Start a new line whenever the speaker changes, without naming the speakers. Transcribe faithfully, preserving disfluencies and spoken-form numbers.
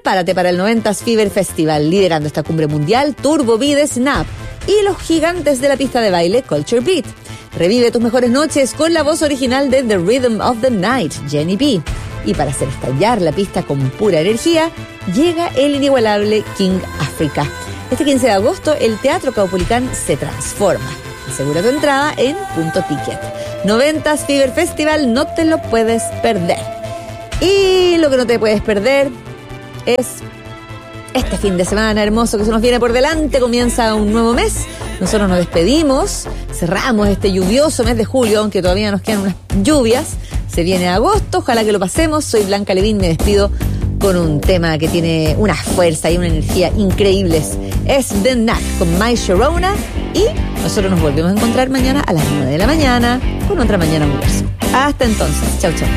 Prepárate para el noventas Fever Festival, liderando esta cumbre mundial, Turbo Beat Snap y los gigantes de la pista de baile Culture Beat. Revive tus mejores noches con la voz original de The Rhythm of the Night, Jenny B. Y para hacer estallar la pista con pura energía, llega el inigualable King Africa. Este quince de agosto, el Teatro Caupolicán se transforma. Asegura tu entrada en Punto Ticket. noventas Fever Festival, no te lo puedes perder. Y lo que no te puedes perder es este fin de semana hermoso que se nos viene por delante. Comienza un nuevo mes. Nosotros nos despedimos, cerramos este lluvioso mes de julio, aunque todavía nos quedan unas lluvias. Se viene agosto, ojalá que lo pasemos. Soy Blanca Levín, me despido con un tema que tiene una fuerza y una energía increíbles. Es The Knack con My Sharona y nosotros nos volvemos a encontrar mañana a las nueve de la mañana con otra Mañana Universo. Hasta entonces, chau chau.